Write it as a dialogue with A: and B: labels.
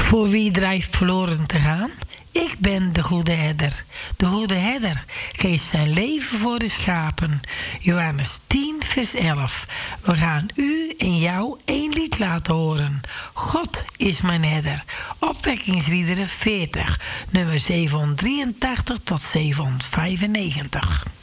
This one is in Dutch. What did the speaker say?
A: Voor wie drijft verloren te gaan? Ik ben de goede herder. De goede herder geeft zijn leven voor de schapen. Johannes 10 vers 11. We gaan u en jou één lied laten horen. God is mijn herder. Opwekkingsliederen 40, nummer 783 tot 795.